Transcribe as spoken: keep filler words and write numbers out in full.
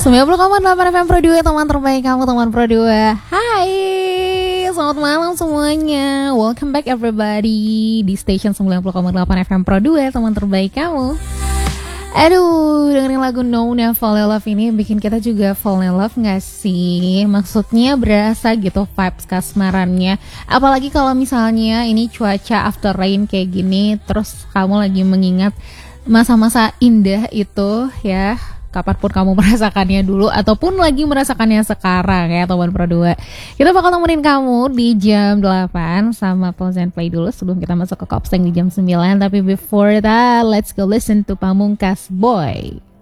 sembilan puluh koma delapan F M Pro dua, teman terbaik kamu, teman Pro dua. Hai, selamat malam semuanya. Welcome back everybody di station sembilan puluh koma delapan F M Pro dua, teman terbaik kamu. Aduh, dengerin lagu No-nya Fall in Love ini bikin kita juga fall in love gak sih? Maksudnya berasa gitu vibes kasmarannya. Apalagi kalau misalnya ini cuaca after rain kayak gini, terus kamu lagi mengingat masa-masa indah itu ya, kapanpun kamu merasakannya dulu ataupun lagi merasakannya sekarang ya teman Pro dua. Kita bakal temenin kamu di jam delapan sama Pause and Play dulu sebelum kita masuk ke Kopseng di jam sembilan. Tapi before that, let's go listen to Pamungkas Boy.